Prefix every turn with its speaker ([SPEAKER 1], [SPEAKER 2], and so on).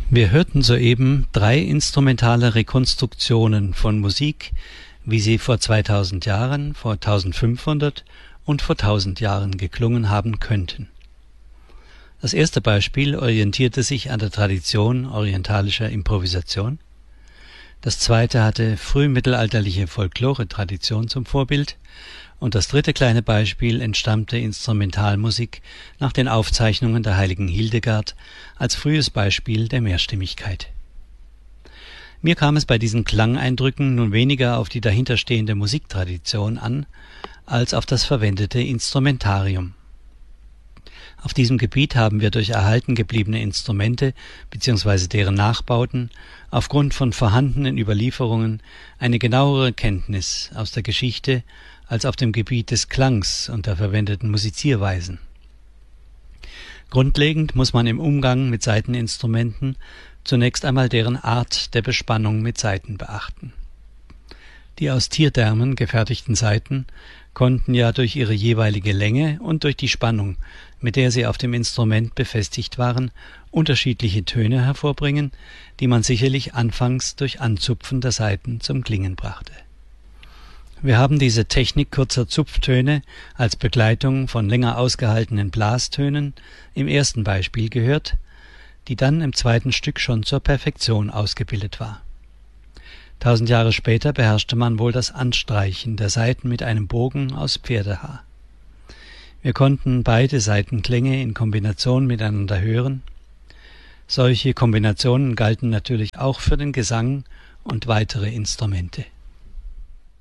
[SPEAKER 1] Wir hörten soeben 3 instrumentale Rekonstruktionen von Musik, wie sie vor 2000 Jahren, vor 1500 und vor 1000 Jahren geklungen haben könnten. Das erste Beispiel orientierte sich an der Tradition orientalischer Improvisation. Das zweite hatte frühmittelalterliche Folklore-Tradition zum Vorbild. Und das dritte kleine Beispiel entstammte Instrumentalmusik nach den Aufzeichnungen der heiligen Hildegard als frühes Beispiel der Mehrstimmigkeit. Mir kam es bei diesen Klangeindrücken nun weniger auf die dahinterstehende Musiktradition an, als auf das verwendete Instrumentarium. Auf diesem Gebiet haben wir durch erhalten gebliebene Instrumente bzw. deren Nachbauten aufgrund von vorhandenen Überlieferungen eine genauere Kenntnis aus der Geschichte als auf dem Gebiet des Klangs und der verwendeten Musizierweisen. Grundlegend muss man im Umgang mit Saiteninstrumenten zunächst einmal deren Art der Bespannung mit Saiten beachten. Die aus Tierdärmen gefertigten Saiten konnten ja durch ihre jeweilige Länge und durch die Spannung, mit der sie auf dem Instrument befestigt waren, unterschiedliche Töne hervorbringen, die man sicherlich anfangs durch Anzupfen der Saiten zum Klingen brachte. Wir haben diese Technik kurzer Zupftöne als Begleitung von länger ausgehaltenen Blastönen im ersten Beispiel gehört, die dann im zweiten Stück schon zur Perfektion ausgebildet war. 1000 Jahre später beherrschte man wohl das Anstreichen der Saiten mit einem Bogen aus Pferdehaar. Wir konnten beide Saitenklänge in Kombination miteinander hören. Solche Kombinationen galten natürlich auch für den Gesang und weitere Instrumente.